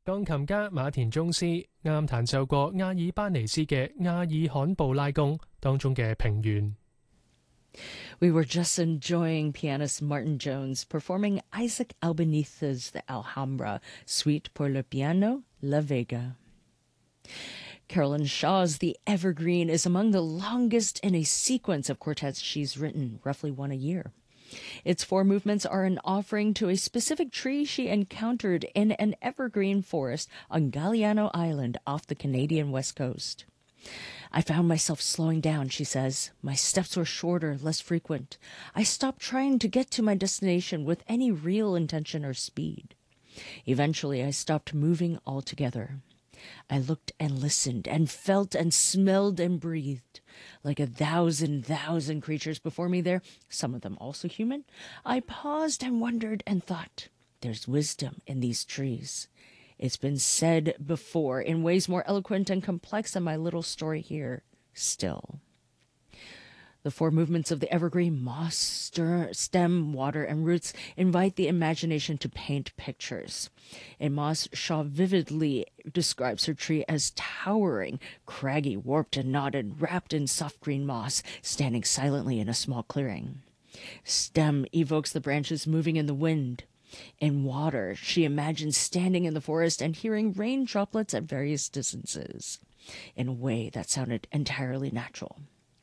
鋼琴家馬田鐘斯啱彈奏過阿爾巴尼斯嘅阿爾罕布拉宮當中嘅平原。 We were just enjoying pianist Martin Jones performing Isaac Albeniza's The Alhambra, Suite pour le piano, La Vega. Carolyn Shaw's The Evergreen is among the longest in a sequence of quartets she's written, roughly one a year. Its 4 movements are an offering to a specific tree she encountered in an evergreen forest on Galiano Island off the Canadian west coast. I found myself slowing down, she says. My steps were shorter, less frequent. I stopped trying to get to my destination with any real intention or speed. Eventually, I stopped moving altogether. I looked and listened and felt and smelled and breathed. Like 1,000 creatures before me there, some of them also human, I paused and wondered and thought, there's wisdom in these trees. It's been said before in ways more eloquent and complex than my little story here, still. The 4 movements of the evergreen, moss, stem, water, and roots, invite the imagination to paint pictures. In Moss, Shaw vividly describes her tree as towering, craggy, warped and knotted, wrapped in soft green moss, standing silently in a small clearing. Stem evokes the branches moving in the wind. In water, she imagines standing in the forest and hearing rain droplets at various distances, in a way that sounded entirely natural.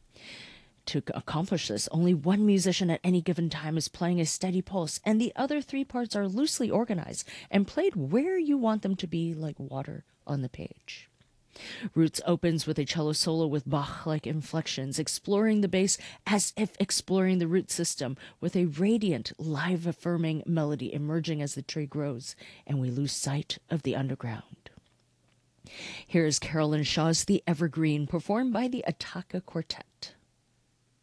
To accomplish this, only one musician at any given time is playing a steady pulse, and the other 3 parts are loosely organized and played where you want them to be, like water on the page. Roots opens with a cello solo with Bach-like inflections, exploring the bass as if exploring the root system, with a radiant, life-affirming melody emerging as the tree grows, and we lose sight of the underground. Here is Carolyn Shaw's The Evergreen, performed by the Attaka Quartet.